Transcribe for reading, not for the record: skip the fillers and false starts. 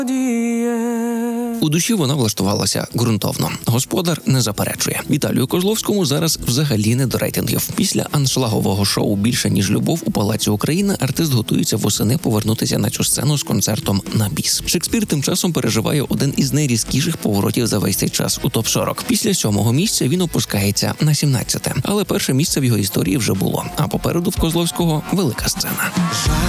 У душі вона влаштувалася ґрунтовно. Господар не заперечує. Віталію Козловському зараз взагалі не до рейтингів. Після аншлагового шоу «Більше, ніж любов» у Палаці України артист готується восени повернутися на цю сцену з концертом на біс. Шекспір тим часом переживає один із найрізкіших поворотів за весь цей час у топ-40. Після 7-го місця він опускається на 17-те. Але перше місце в його історії вже було. А попереду в Козловського велика сцена.